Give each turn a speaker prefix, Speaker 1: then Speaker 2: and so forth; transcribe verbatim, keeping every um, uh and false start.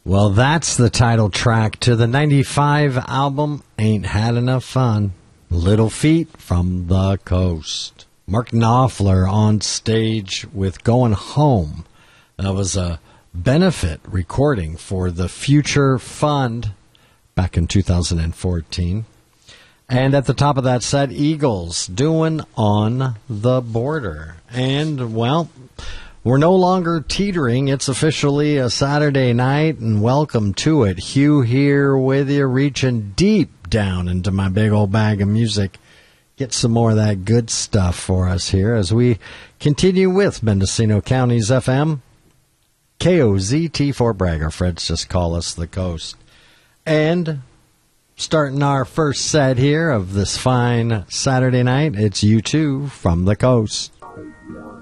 Speaker 1: Well, that's the title track to the ninety-five album, Ain't Had Enough Fun. Little Feat from the Coast. Mark Knopfler on stage with Going Home. That was a benefit recording for the Future Fund back in two thousand fourteen. And at the top of that set, Eagles doing On the Border. And, well, we're no longer teetering. It's officially a Saturday night, and welcome to it. Hugh here with you, reaching deep down into my big old bag of music. Get some more of that good stuff for us here as we continue with Mendocino County's F M, K O Z T for Bragg. Our friends just call us the Coast. And starting our first set here of this fine Saturday night, it's U two from the Coast.